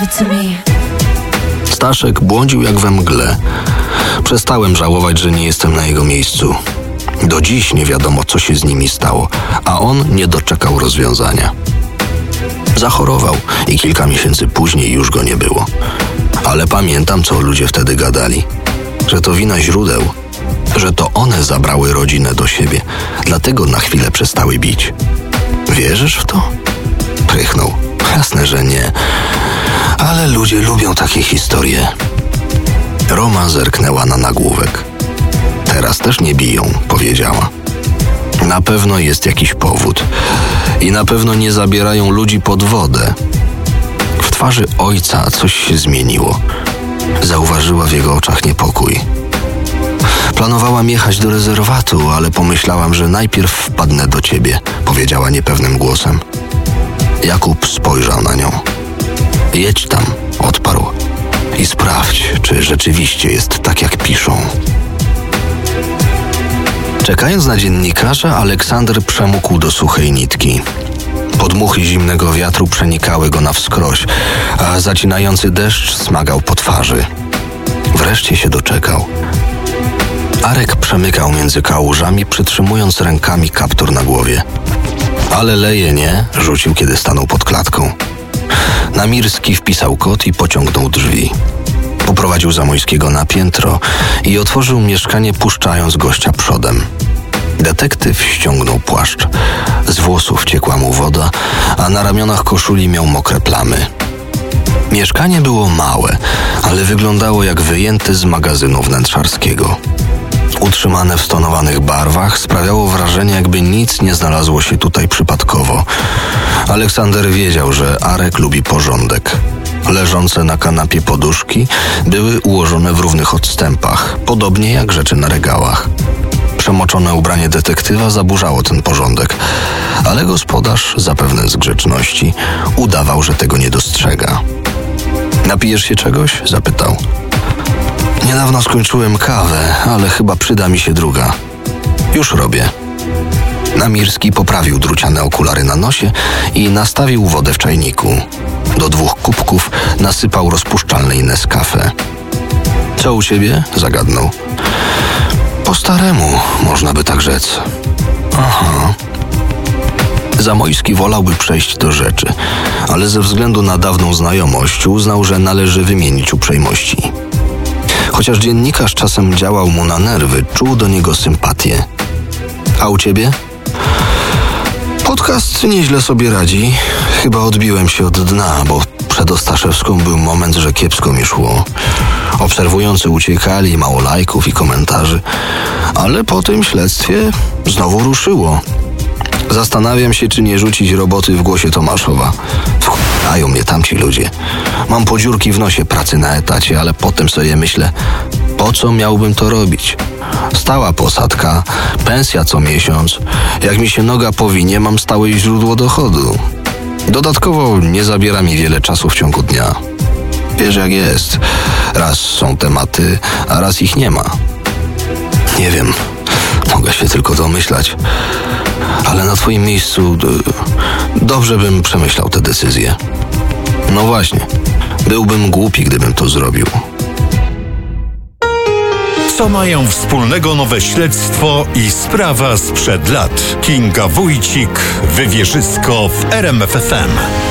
Staszek błądził jak we mgle. Przestałem żałować, że nie jestem na jego miejscu. Do dziś nie wiadomo, co się z nimi stało, a on nie doczekał rozwiązania. Zachorował i kilka miesięcy później już go nie było. Ale pamiętam, co ludzie wtedy gadali. Że to wina źródeł, że to one zabrały rodzinę do siebie, dlatego na chwilę przestały bić. Wierzysz w to? Prychnął. Jasne, że nie. Ale ludzie lubią takie historie. Roma zerknęła na nagłówek. Teraz też nie biją, powiedziała. Na pewno jest jakiś powód. I na pewno nie zabierają ludzi pod wodę. W twarzy ojca coś się zmieniło. Zauważyła w jego oczach niepokój. Planowałam jechać do rezerwatu, ale pomyślałam, że najpierw wpadnę do ciebie, powiedziała niepewnym głosem. Jakub spojrzał na nią. Jedź tam, odparł. I sprawdź, czy rzeczywiście jest tak, jak piszą. Czekając na dziennikarza, Aleksander przemógł do suchej nitki. Podmuchy zimnego wiatru przenikały go na wskroś, a zacinający deszcz smagał po twarzy. Wreszcie się doczekał. Arek przemykał między kałużami, przytrzymując rękami kaptur na głowie. Ale leje nie, rzucił, kiedy stanął pod klatką. Namirski wpisał kod i pociągnął drzwi. Poprowadził Zamojskiego na piętro i otworzył mieszkanie, puszczając gościa przodem. Detektyw ściągnął płaszcz. Z włosów ciekła mu woda, a na ramionach koszuli miał mokre plamy. Mieszkanie było małe, ale wyglądało jak wyjęte z magazynu wnętrzarskiego. Utrzymane w stonowanych barwach sprawiało wrażenie, jakby nic nie znalazło się tutaj przypadkowo. Aleksander wiedział, że Arek lubi porządek. Leżące na kanapie poduszki były ułożone w równych odstępach, podobnie jak rzeczy na regałach. Przemoczone ubranie detektywa zaburzało ten porządek, ale gospodarz, zapewne z grzeczności, udawał, że tego nie dostrzega. Napijesz się czegoś? Zapytał. Niedawno skończyłem kawę, ale chyba przyda mi się druga. Już robię. Namirski poprawił druciane okulary na nosie i nastawił wodę w czajniku. Do 2 kubków nasypał rozpuszczalnej Nescafe. Co u ciebie? Zagadnął. Po staremu, można by tak rzec. Aha. Zamojski wolałby przejść do rzeczy, ale ze względu na dawną znajomość uznał, że należy wymienić uprzejmości. Chociaż dziennikarz czasem działał mu na nerwy, czuł do niego sympatię. A u ciebie? Podcast nieźle sobie radzi. Chyba odbiłem się od dna, bo przed Ostaszewską był moment, że kiepsko mi szło. Obserwujący uciekali, mało lajków i komentarzy. Ale po tym śledztwie znowu ruszyło. Zastanawiam się, czy nie rzucić roboty w Głosie Tomaszowa. Wkurzają mnie tamci ludzie. Mam podziurki w nosie pracy na etacie, ale potem sobie myślę, po co miałbym to robić? Stała posadka, pensja co miesiąc. Jak mi się noga powinie, mam stałe źródło dochodu. Dodatkowo nie zabiera mi wiele czasu w ciągu dnia. Wiesz jak jest. Raz są tematy, a raz ich nie ma. Nie wiem, mogę się tylko domyślać. Ale na twoim miejscu dobrze bym przemyślał tę decyzję. No właśnie, byłbym głupi, gdybym to zrobił. Co mają wspólnego nowe śledztwo i sprawa sprzed lat? Kinga Wójcik, Wywierzysko w RMF FM.